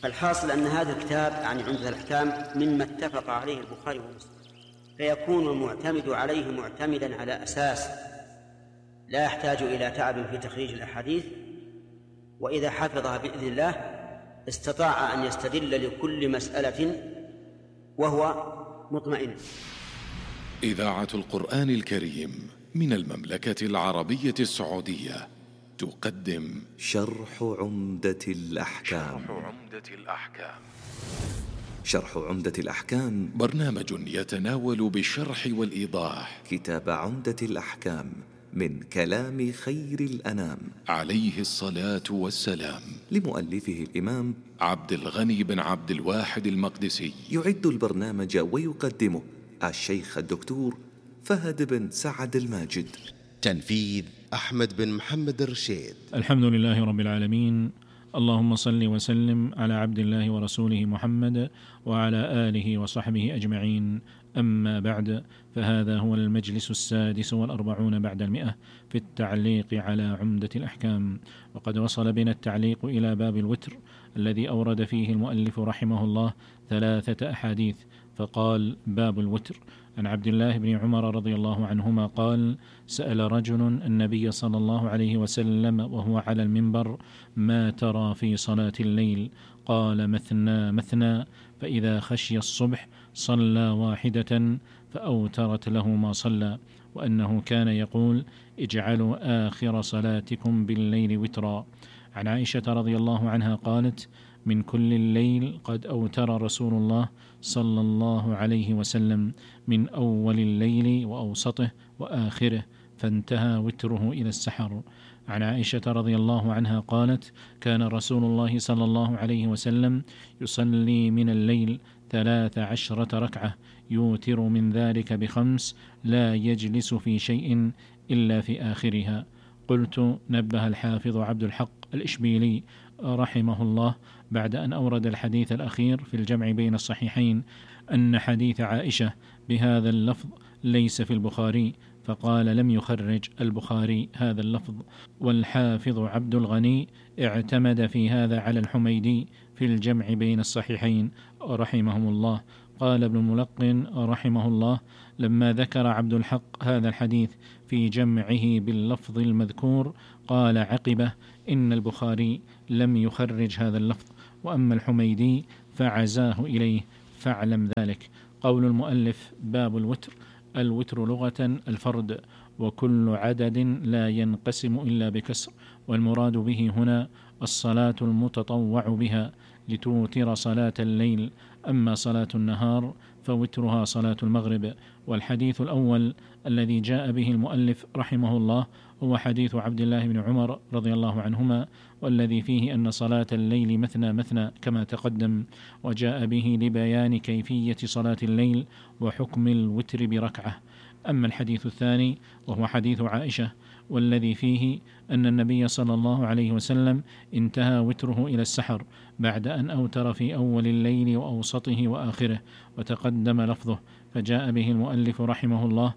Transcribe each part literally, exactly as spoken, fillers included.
الحاصل أن هذا الكتاب يعني عمدة الأحكام مما اتفق عليه البخاري ومسلم، فيكون المعتمد عليه معتمدا على أساس لا يحتاج إلى تعب في تخريج الأحاديث، وإذا حفظها بإذن الله استطاع أن يستدل لكل مسألة وهو مطمئن. إذاعة القرآن الكريم من المملكة العربية السعودية تقدم شرح عمدة الأحكام. شرح عمدة الأحكام. شرح عمدة الأحكام برنامج يتناول بالشرح والإيضاح كتاب عمدة الأحكام من كلام خير الأنام عليه الصلاة والسلام، لمؤلفه الإمام عبد الغني بن عبد الواحد المقدسي. يعد البرنامج ويقدمه الشيخ الدكتور فهد بن سعد الماجد. تنفيذ أحمد بن محمد الرشيد. الحمد لله رب العالمين، اللهم صل وسلم على عبد الله ورسوله محمد وعلى آله وصحبه أجمعين، أما بعد، فهذا هو المجلس السادس والأربعون بعد المئة في التعليق على عمدة الأحكام، وقد وصل بنا التعليق إلى باب الوتر الذي أورد فيه المؤلف رحمه الله ثلاثة أحاديث، فقال: باب الوتر. عن عبد الله بن عمر رضي الله عنهما قال: سأل رجل النبي صلى الله عليه وسلم وهو على المنبر: ما ترى في صلاة الليل؟ قال: مثنى مثنى، فإذا خشي الصبح صلى واحدة فأوترت له ما صلى، وأنه كان يقول: اجعلوا آخر صلاتكم بالليل وترا. عن عائشة رضي الله عنها قالت: من كل الليل قد أوتر رسول الله صلى الله عليه وسلم، من أول الليل وأوسطه وآخره، فانتهى وتره إلى السحر. عن عائشة رضي الله عنها قالت: كان رسول الله صلى الله عليه وسلم يصلي من الليل ثلاث عشرة ركعة، يوتر من ذلك بخمس، لا يجلس في شيء إلا في آخرها. قلت: نبه الحافظ عبد الحق الإشبيلي رحمه الله بعد أن أورد الحديث الأخير في الجمع بين الصحيحين أن حديث عائشة بهذا اللفظ ليس في البخاري، فقال: لم يخرج البخاري هذا اللفظ. والحافظ عبد الغني اعتمد في هذا على الحميدي في الجمع بين الصحيحين رحمهم الله. قال ابن الملقن رحمه الله: لما ذكر عبد الحق هذا الحديث في جمعه باللفظ المذكور قال عقبه: إن البخاري لم يخرج هذا اللفظ، وأما الحميدي فعزاه إليه، فاعلم ذلك. قول المؤلف: باب الوتر. الوتر لغة الفرد، وكل عدد لا ينقسم إلا بكسر، والمراد به هنا الصلاة المتطوع بها لتوتر صلاة الليل، أما صلاة النهار فوترها صلاة المغرب. والحديث الأول الذي جاء به المؤلف رحمه الله هو حديث عبد الله بن عمر رضي الله عنهما، والذي فيه أن صلاة الليل مثنى مثنى كما تقدم، وجاء به لبيان كيفية صلاة الليل وحكم الوتر بركعة. أما الحديث الثاني وهو حديث عائشة، والذي فيه أن النبي صلى الله عليه وسلم انتهى وتره إلى السحر بعد أن أوتر في أول الليل وأوسطه وآخره، وتقدم لفظه، فجاء به المؤلف رحمه الله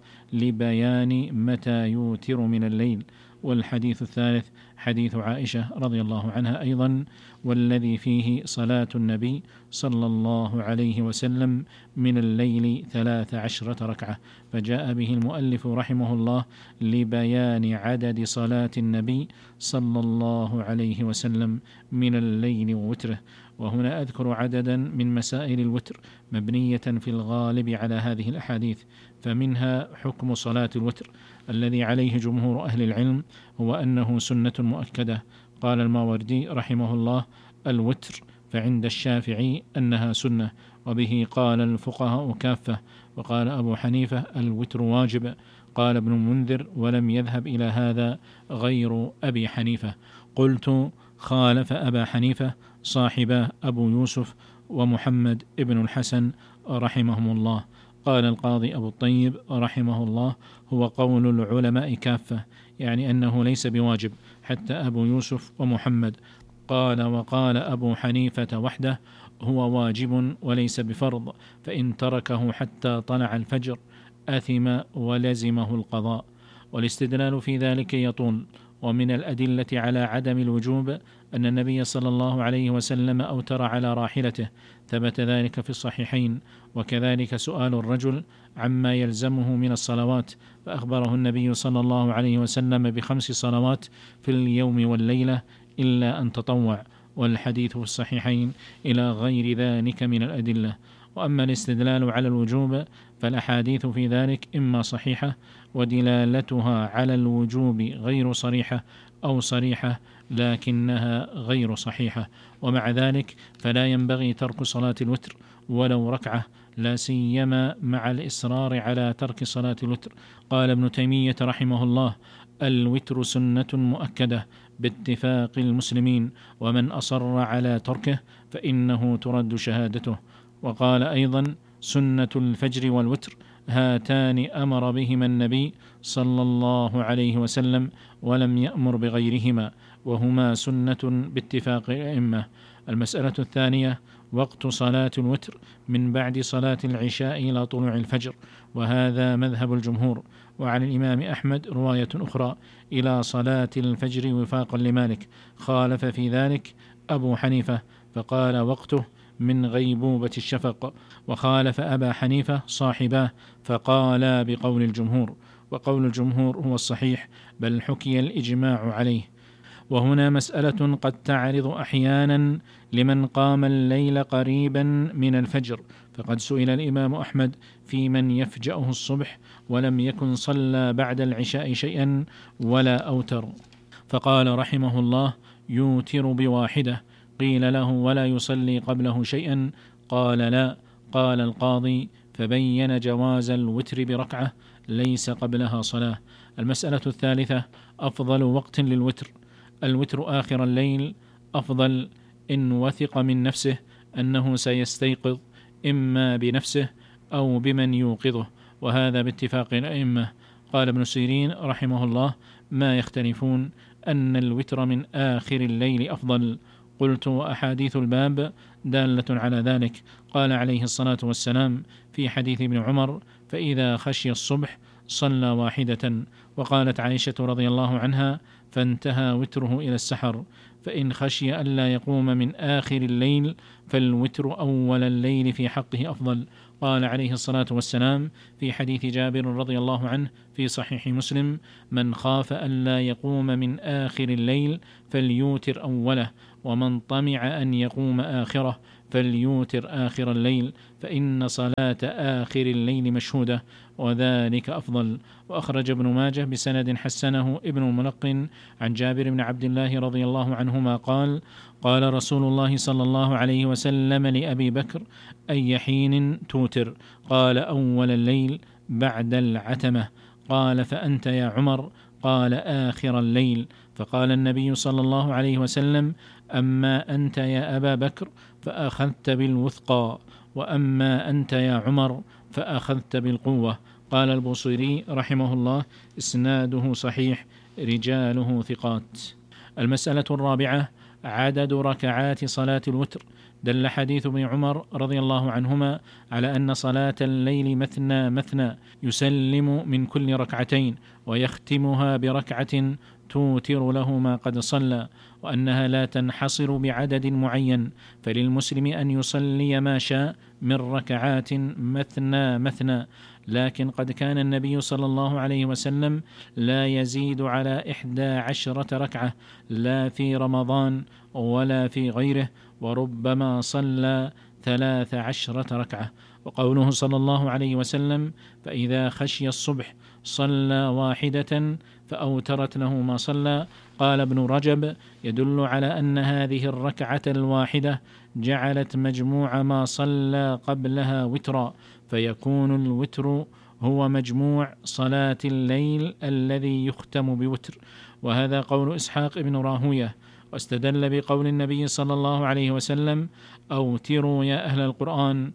لبيان متى يوتر من الليل. والحديث الثالث حديث عائشة رضي الله عنها أيضا، والذي فيه صلاة النبي صلى الله عليه وسلم من الليل ثلاث عشرة ركعة، فجاء به المؤلف رحمه الله لبيان عدد صلاة النبي صلى الله عليه وسلم من الليل ووتره. وهنا أذكر عددا من مسائل الوتر مبنية في الغالب على هذه الأحاديث، فمنها حكم صلاة الوتر الذي عليه جمهور أهل العلم هو أنه سنة مؤكدة. قال الماوردي رحمه الله: الوتر فعند الشافعي أنها سنة، وبه قال الفقهاء كافة. وقال أبو حنيفة: الوتر واجب. قال ابن المنذر: ولم يذهب إلى هذا غير أبي حنيفة. قلت: خالف أبا حنيفة صاحبه أبو يوسف ومحمد ابن الحسن رحمهم الله. قال القاضي أبو الطيب رحمه الله: هو قول العلماء كافة، يعني أنه ليس بواجب حتى أبو يوسف ومحمد. قال: وقال أبو حنيفة وحده: هو واجب وليس بفرض، فإن تركه حتى طلع الفجر أثم ولزمه القضاء. والاستدلال في ذلك يطول، ومن الأدلة على عدم الوجوب أن النبي صلى الله عليه وسلم أوتر على راحلته، ثبت ذلك في الصحيحين. وكذلك سؤال الرجل عما يلزمه من الصلوات، فأخبره النبي صلى الله عليه وسلم بخمس صلوات في اليوم والليلة إلا أن تطوع، والحديث في الصحيحين إلى غير ذلك من الأدلة. وأما الاستدلال على الوجوب فالأحاديث في ذلك إما صحيحة ودلالتها على الوجوب غير صريحة، أو صريحة لكنها غير صحيحة. ومع ذلك فلا ينبغي ترك صلاة الوتر ولو ركعة، لا سيما مع الإصرار على ترك صلاة الوتر. قال ابن تيمية رحمه الله: الوتر سنة مؤكدة باتفاق المسلمين، ومن أصر على تركه فإنه ترد شهادته. وقال أيضا: سنة الفجر والوتر هاتان أمر بهما النبي صلى الله عليه وسلم ولم يأمر بغيرهما، وهما سنة باتفاق الأئمة. المسألة الثانية: وقت صلاة الوتر من بعد صلاة العشاء إلى طلوع الفجر، وهذا مذهب الجمهور. وعن الإمام أحمد رواية أخرى إلى صلاة الفجر وفاقا لمالك، خالف في ذلك أبو حنيفة فقال وقته من غيبوبة الشفق، وخالف أبا حنيفة صاحباه فقالا بقول الجمهور، وقول الجمهور هو الصحيح، بل حكي الإجماع عليه. وهنا مسألة قد تعرض أحيانا لمن قام الليل قريبا من الفجر، فقد سئل الإمام أحمد في من يفجأه الصبح ولم يكن صلى بعد العشاء شيئا ولا أوتر، فقال رحمه الله: يوتر بواحدة. قيل له: ولا يصلي قبله شيئا؟ قال: لا. قال القاضي: فبين جواز الوتر بركعة ليس قبلها صلاة. المسألة الثالثة: أفضل وقت للوتر. الوتر آخر الليل أفضل إن وثق من نفسه أنه سيستيقظ إما بنفسه أو بمن يوقظه، وهذا باتفاق الأئمة. قال ابن سيرين رحمه الله: ما يختلفون أن الوتر من آخر الليل أفضل. قلت: وأحاديث الباب دالة على ذلك. قال عليه الصلاة والسلام في حديث ابن عمر: فإذا خشي الصبح صلى واحدة. وقالت عائشة رضي الله عنها: فانتهى وتره إلى السحر. فإن خشي ألا يقوم من آخر الليل فالوتر أول الليل في حقه أفضل. قال عليه الصلاة والسلام في حديث جابر رضي الله عنه في صحيح مسلم: من خاف ألا يقوم من آخر الليل فليوتر أوله، ومن طمع أن يقوم آخره فليوتر آخر الليل، فإن صلاة آخر الليل مشهودة وذلك أفضل. وأخرج ابن ماجه بسند حسنه ابن الملقن عن جابر بن عبد الله رضي الله عنهما قال: قال رسول الله صلى الله عليه وسلم لأبي بكر: أي حين توتر؟ قال: أول الليل بعد العتمة. قال: فأنت يا عمر؟ قال: آخر الليل. فقال النبي صلى الله عليه وسلم: أما أنت يا أبا بكر فأخذت بالوثقى، وأما أنت يا عمر فأخذت بالقوة. قال البوصيري رحمه الله: إسناده صحيح، رجاله ثقات. المسألة الرابعة: عدد ركعات صلاة الوتر. دل حديث ابن عمر رضي الله عنهما على أن صلاة الليل مثنى مثنى، يسلم من كل ركعتين ويختمها بركعة توتر له ما قد صلى، وأنها لا تنحصر بعدد معين، فللمسلم أن يصلي ما شاء من ركعات مثنى مثنى. لكن قد كان النبي صلى الله عليه وسلم لا يزيد على إحدى عشرة ركعة، لا في رمضان ولا في غيره، وربما صلى ثلاث عشرة ركعة. وقوله صلى الله عليه وسلم: فإذا خشي الصبح صلى واحدة فأوترت له ما صلى. قال ابن رجب: يدل على أن هذه الركعة الواحدة جعلت مجموع ما صلى قبلها وترا، فيكون الوتر هو مجموع صلاة الليل الذي يختم بوتر. وهذا قول إسحاق بن راهوية. واستدل بقول النبي صلى الله عليه وسلم: أوتروا يا أهل القرآن،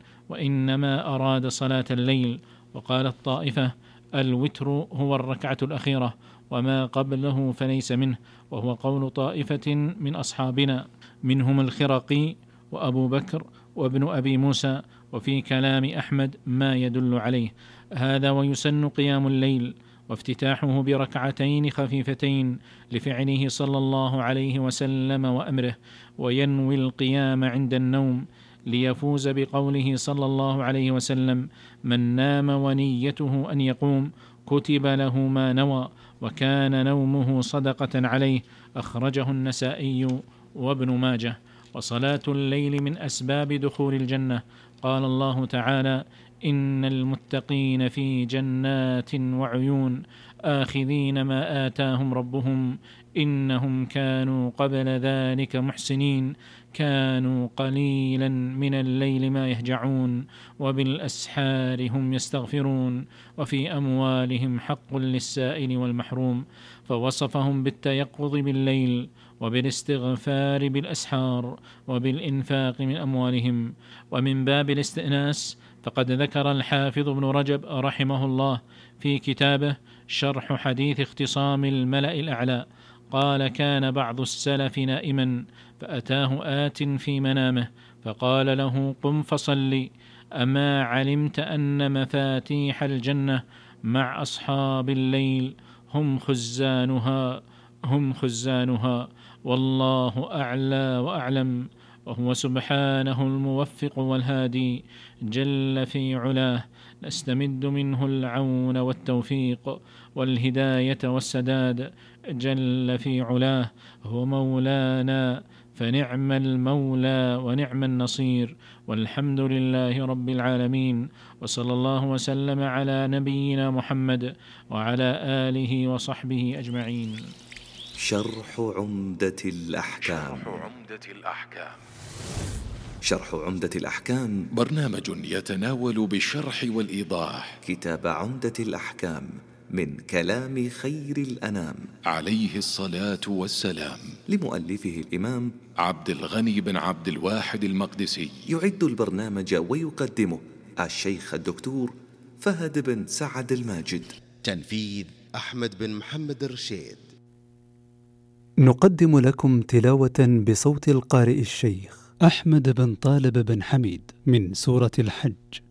وإنما أراد صلاة الليل. وقال الطائفة: الوتر هو الركعة الأخيرة، وما قبله فليس منه، وهو قول طائفة من أصحابنا، منهم الخرقي وأبو بكر وابن أبي موسى، وفي كلام أحمد ما يدل عليه هذا. ويسن قيام الليل وافتتاحه بركعتين خفيفتين لفعله صلى الله عليه وسلم وأمره، وينوي القيام عند النوم ليفوز بقوله صلى الله عليه وسلم: من نام ونيته أن يقوم كتب له ما نوى، وكان نومه صدقة عليه. أخرجه النسائي وابن ماجه. وصلاة الليل من أسباب دخول الجنة. قال الله تعالى: إن المتقين في جنات وعيون آخذين ما آتاهم ربهم إنهم كانوا قبل ذلك محسنين كانوا قليلا من الليل ما يهجعون وبالأسحار هم يستغفرون وفي أموالهم حق للسائل والمحروم. فوصفهم بالتيقظ بالليل وبالاستغفار بالأسحار وبالإنفاق من أموالهم. ومن باب الاستئناس فقد ذكر الحافظ ابن رجب رحمه الله في كتابه شرح حديث اختصام الملأ الأعلى قال: كان بعض السلف نائما فأتاه آت في منامه فقال له: قم فصل، أما علمت أن مفاتيح الجنة مع أصحاب الليل هم خزانها هم خزانها والله أعلى وأعلم، وهو سبحانه الموفق والهادي جل في علاه، نستمد منه العون والتوفيق والهداية والسداد جل في علاه، هو مولانا فنعم المولى ونعم النصير، والحمد لله رب العالمين. وصلى الله وسلم على نبينا محمد وعلى آله وصحبه أجمعين. شرح عمدة الأحكام. شرح عمدة الأحكام. شرح عمدة الأحكام برنامج يتناول بالشرح والإيضاح كتاب عمدة الأحكام من كلام خير الأنام عليه الصلاة والسلام، لمؤلفه الإمام عبد الغني بن عبد الواحد المقدسي. يعد البرنامج ويقدمه الشيخ الدكتور فهد بن سعد الماجد. تنفيذ أحمد بن محمد الرشيد. نقدم لكم تلاوة بصوت القارئ الشيخ أحمد بن طالب بن حميد من سورة الحج.